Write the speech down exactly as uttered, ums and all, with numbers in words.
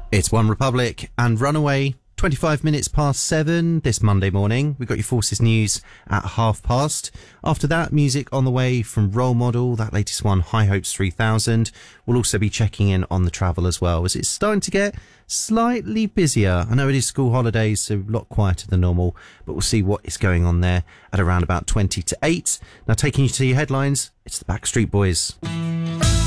It's One Republic and Runaway, twenty-five minutes past seven this Monday morning. We've got your Forces News at half past. After that, music on the way from Role Model, that latest one, High Hopes three thousand. We'll also be checking in on the travel as well, as it's starting to get slightly busier. I know it is school holidays, so a lot quieter than normal, but we'll see what is going on there at around about twenty to eight. Now, taking you to your headlines, it's the Backstreet Boys.